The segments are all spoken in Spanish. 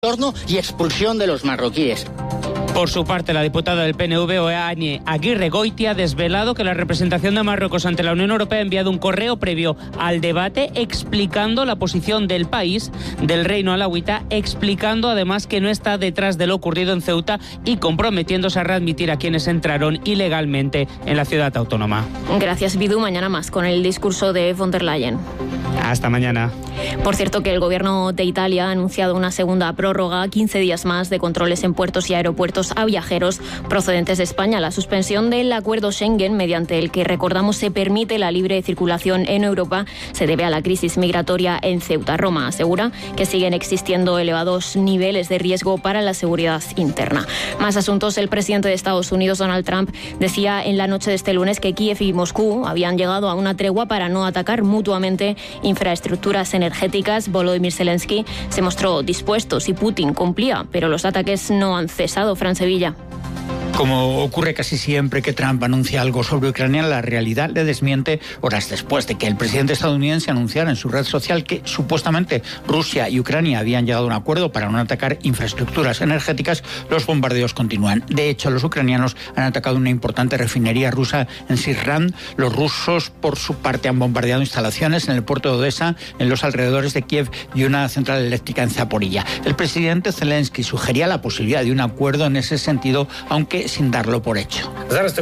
y expulsión de los marroquíes. Por su parte, la diputada del PNV, Oeane Aguirre Goitia, ha desvelado que la representación de Marruecos ante la Unión Europea ha enviado un correo previo al debate explicando la posición del país, del reino alauita, explicando además que no está detrás de lo ocurrido en Ceuta y comprometiéndose a readmitir a quienes entraron ilegalmente en la ciudad autónoma. Gracias, Bidu. Mañana más con el discurso de von der Leyen. Hasta mañana. Por cierto, que el gobierno de Italia ha anunciado una segunda prórroga, 15 días más de controles en puertos y aeropuertos a viajeros procedentes de España. La suspensión del acuerdo Schengen, mediante el que, recordamos, se permite la libre circulación en Europa, se debe a la crisis migratoria en Ceuta. Roma asegura que siguen existiendo elevados niveles de riesgo para la seguridad interna. Más asuntos. El presidente de Estados Unidos, Donald Trump, decía en la noche de este lunes que Kiev y Moscú habían llegado a una tregua para no atacar mutuamente infraestructuras energéticas. Volodymyr Zelensky se mostró dispuesto si Putin cumplía, pero los ataques no han cesado. Fran Sevilla. Como ocurre casi siempre que Trump anuncia algo sobre Ucrania, la realidad le desmiente horas después de que el presidente estadounidense anunciara en su red social que supuestamente Rusia y Ucrania habían llegado a un acuerdo para no atacar infraestructuras energéticas. Los bombardeos continúan. De hecho, los ucranianos han atacado una importante refinería rusa en Sirran. Los rusos, por su parte, han bombardeado instalaciones en el puerto de Odessa, en los alrededores de Kiev y una central eléctrica en Zaporilla. El presidente Zelensky sugería la posibilidad de un acuerdo en ese sentido, aunque sin darlo por hecho.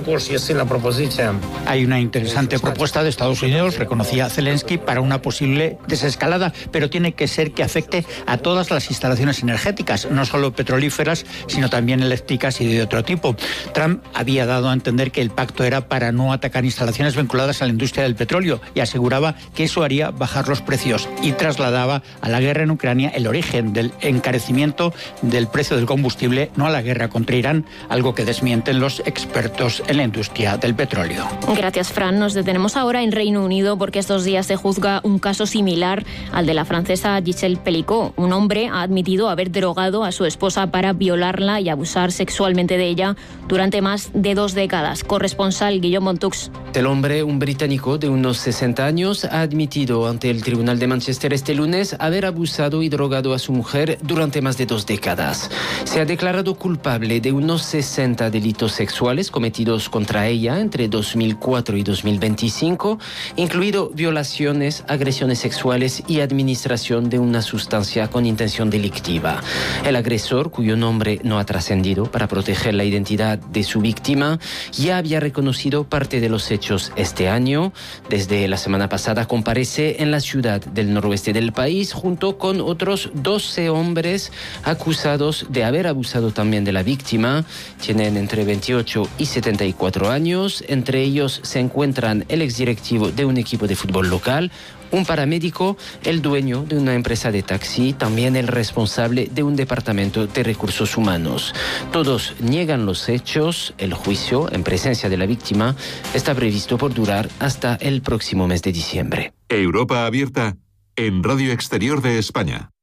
Hay una interesante propuesta de Estados Unidos, reconocía Zelensky, para una posible desescalada, pero tiene que ser que afecte a todas las instalaciones energéticas, no solo petrolíferas, sino también eléctricas y de otro tipo. Trump había dado a entender que el pacto era para no atacar instalaciones vinculadas a la industria del petróleo y aseguraba que eso haría bajar los precios y trasladaba a la guerra en Ucrania el origen del encarecimiento del precio del combustible, no a la guerra contra Irán, algo que desmienten los expertos en la industria del petróleo. Gracias, Fran. Nos detenemos ahora en Reino Unido porque estos días se juzga un caso similar al de la francesa Gisèle Pelicot. Un hombre ha admitido haber drogado a su esposa para violarla y abusar sexualmente de ella durante más de 2 décadas. Corresponsal Guillaume Montux. El hombre, un británico de unos 60 años, ha admitido ante el Tribunal de Manchester este lunes haber abusado y drogado a su mujer durante más de 2 décadas. Se ha declarado culpable de unos 60 delitos sexuales cometidos contra ella entre 2004 y 2025, incluido violaciones, agresiones sexuales y administración de una sustancia con intención delictiva. El agresor, cuyo nombre no ha trascendido para proteger la identidad de su víctima, ya había reconocido parte de los hechos este año. Desde la semana pasada comparece en la ciudad del noroeste del país junto con otros 12 hombres acusados de haber abusado también de la víctima. Tienen entre 28 y 74 años. Entre ellos se encuentran el exdirectivo de un equipo de fútbol local, un paramédico, el dueño de una empresa de taxi, también el responsable de un departamento de recursos humanos. Todos niegan los hechos. El juicio, en presencia de la víctima, está previsto por durar hasta el próximo mes de diciembre. Europa Abierta en Radio Exterior de España.